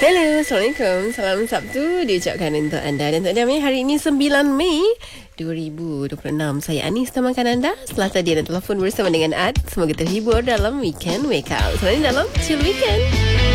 Hello, Assalamualaikum. Salam Sabtu diucapkan untuk anda. Dan untuk anda, hari ini 9 Mei 2026. Saya Anis temankan anda. Setelah tadi ada telefon bersama dengan Ad. Semoga terhibur dalam Weekend Wake Up. Selain dalam Chill Weekend.